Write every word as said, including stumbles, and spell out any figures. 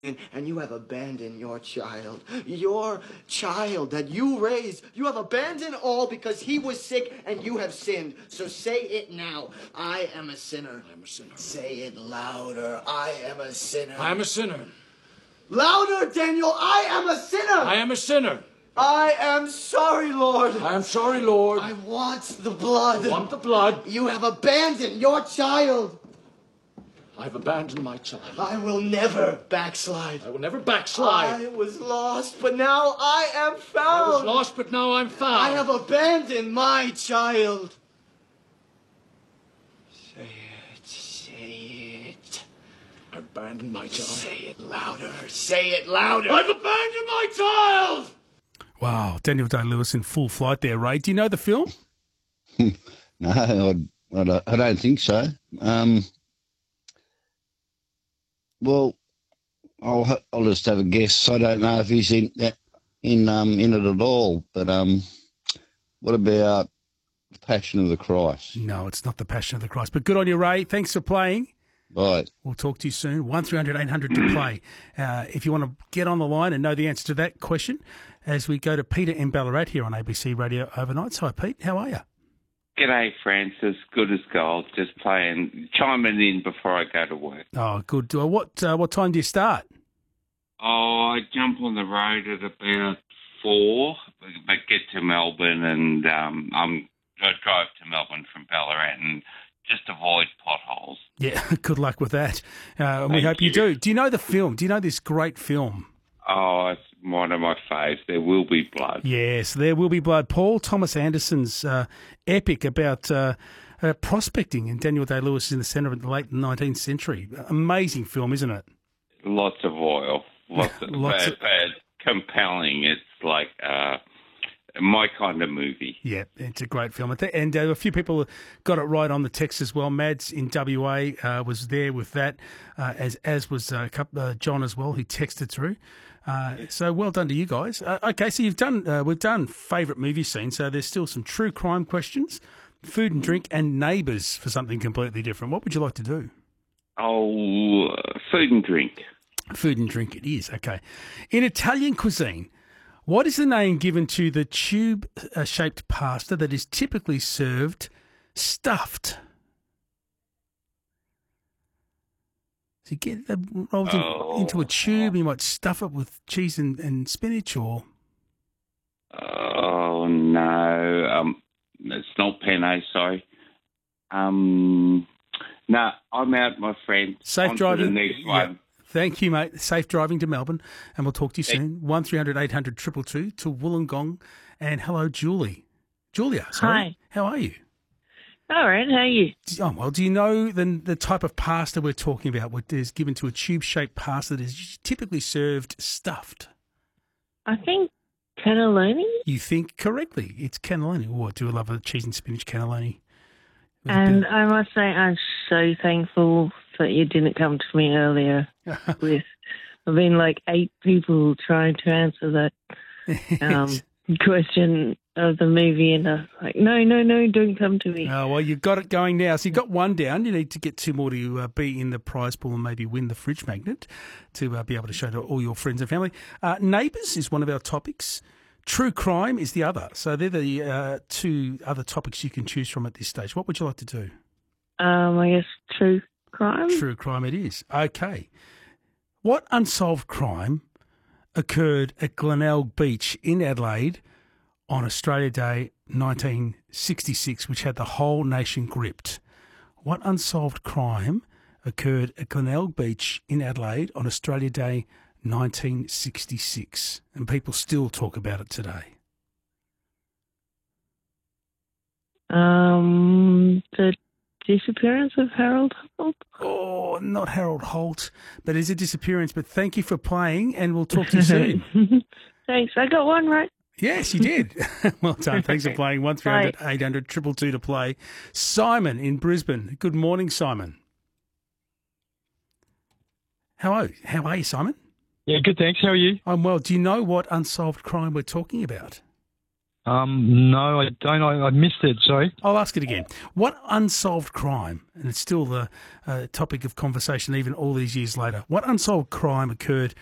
and you have abandoned your child. Your child that you raised. You have abandoned all because he was sick and you have sinned. So say it now. I am a sinner. I am a sinner. Say it louder. I am a sinner. I am a sinner. Louder, Daniel. I am a sinner. I am a sinner. I am sorry, Lord. I am sorry, Lord. I want the blood. I want the blood. You have abandoned your child. I've abandoned my child. I will never backslide. I will never backslide. I was lost, but now I am found. I was lost, but now I'm found. I have abandoned my child. Say it, say it. I abandoned my child. Say it louder, say it louder. I've abandoned my child! Wow, Daniel Day-Lewis in full flight there, Ray. Do you know the film? No, I, I, don't, I don't think so. Um... Well, I'll I'll just have a guess. I don't know if he's in in um in it at all. But um, what about the Passion of the Christ? No, it's not the Passion of the Christ. But good on you, Ray. Thanks for playing. Right. We'll talk to you soon. One three hundred eight hundred to play. Uh, if you want to get on the line and know the answer to that question, as we go to Peter in Ballarat here on A B C Radio Overnights. Hi, Pete. How are you? G'day, Francis. Good as gold. Just playing, chiming in before I go to work. Oh, good. Uh, what uh, what time do you start? Oh, I jump on the road at about four, but get to Melbourne and um, I'm I drive to Melbourne from Ballarat and just avoid potholes. Yeah, good luck with that. Uh, and we Thank hope you. you. do. Do you know the film? Do you know this great film? Oh, it's one of my faves. There Will Be Blood. Yes, There Will Be Blood. Paul Thomas Anderson's uh, epic about uh, uh, prospecting, and Daniel Day-Lewis is in the centre of the late nineteenth century. Amazing film, isn't it? Lots of oil. Lots of, Lots but, of- but compelling. It's like uh, my kind of movie. Yeah, it's a great film. And uh, a few people got it right on the text as well. Mads in W A uh, was there with that, uh, as as was uh, a couple, uh, John as well, who texted through. Uh, so well done to you guys. Uh, okay, so you've done uh, we've done favourite movie scene. So there's still some true crime questions, food and drink, and neighbours for something completely different. What would you like to do? Oh, uh, food and drink. Food and drink it is. Okay. In Italian cuisine, what is the name given to the tube-shaped pasta that is typically served stuffed? So you get that rolled in, Oh. into a tube, you might stuff it with cheese and, and spinach, or... Oh, no. Um, it's not penne, sorry. Um, no, I'm out, my friend. Safe On driving. To the next Yeah. one. Thank you, mate. Safe driving to Melbourne, and we'll talk to you soon. One three hundred eight hundred two two two to Wollongong. And hello, Julie. Julia, sorry. Hi. How are you? All right, how are you? Oh, well, do you know the the type of pasta we're talking about, what is given to a tube-shaped pasta that is typically served stuffed? I think cannelloni. You think correctly. It's cannelloni. Oh, I do love a cheese and spinach cannelloni. With a And bit I must say, I'm so thankful that you didn't come to me earlier of- with. I've been like eight people trying to answer that um, question of the movie, and I was like, no, no, no, don't come to me. Oh, well, you've got it going now. So you've got one down. You need to get two more to uh, be in the prize pool and maybe win the fridge magnet to uh, be able to show to all your friends and family. Uh, Neighbours is one of our topics. True crime is the other. So they're the uh, two other topics you can choose from at this stage. What would you like to do? Um, I guess true crime. True crime it is. Okay. What unsolved crime occurred at Glenelg Beach in Adelaide on Australia Day nineteen sixty-six, which had the whole nation gripped? What unsolved crime occurred at Glenelg Beach in Adelaide on Australia Day nineteen sixty-six? And people still talk about it today. Um, the disappearance of Harold Holt. Oh, not Harold Holt, but it's a disappearance. But thank you for playing, and we'll talk to you soon. Thanks, I got one right. Yes, you did. Well done. Thanks for playing. one three hundred eight hundred two two two to play. Simon in Brisbane. Good morning, Simon. How are you? How are you, Simon? Yeah, good, thanks. How are you? I'm well. Do you know what unsolved crime we're talking about? Um, no, I don't. I, I missed it. Sorry. I'll ask it again. What unsolved crime, and it's still the uh, topic of conversation even all these years later, what unsolved crime occurred